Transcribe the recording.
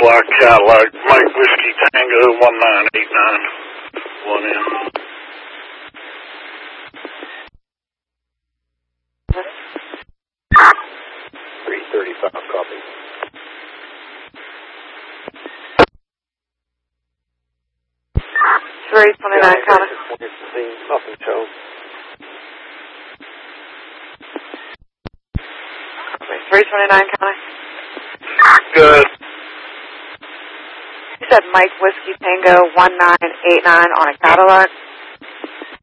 black Cadillac, Mike Whiskey Tango 1989. 1M. Copy. 329, Connor. Nothing shown. 329, Connor. Good. You said Mike Whiskey Tango 1989 on a Cadillac.